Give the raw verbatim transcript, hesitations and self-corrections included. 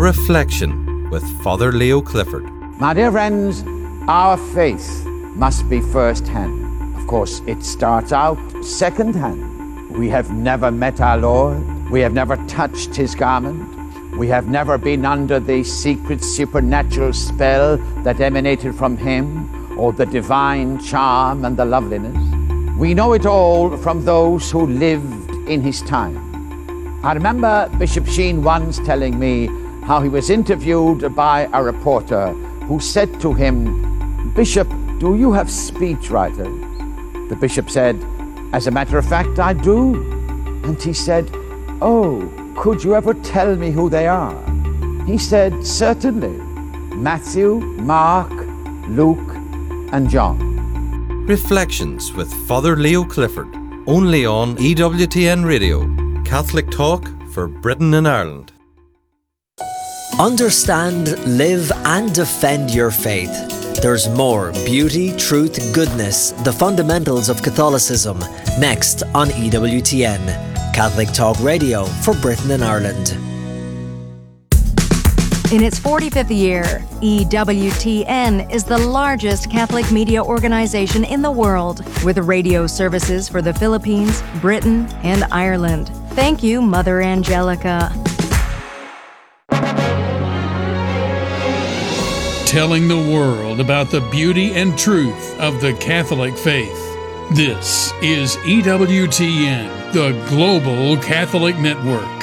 Reflection with Father Leo Clifford. My dear friends, our faith must be first-hand. Of course, it starts out second-hand. We have never met our Lord. We have never touched his garment. We have never been under the secret supernatural spell that emanated from him, or the divine charm and the loveliness. We know it all from those who lived in his time. I remember Bishop Sheen once telling me how he was interviewed by a reporter who said to him, "Bishop, do you have speechwriters?" The bishop said, "As a matter of fact, I do." And he said, "Oh, could you ever tell me who they are?" He said, "Certainly. Matthew, Mark, Luke, and John." Reflections with Father Leo Clifford, only on E W T N Radio, Catholic talk for Britain and Ireland. Understand, live and defend your faith. There's more beauty, truth, goodness, the fundamentals of Catholicism, next on E W T N, Catholic Talk Radio for Britain and Ireland. In its forty-fifth year, E W T N is the largest Catholic media organization in the world, with radio services for the Philippines, Britain, and Ireland. Thank you, Mother Angelica. Telling the world about the beauty and truth of the Catholic faith. This is E W T N, the Global Catholic Network.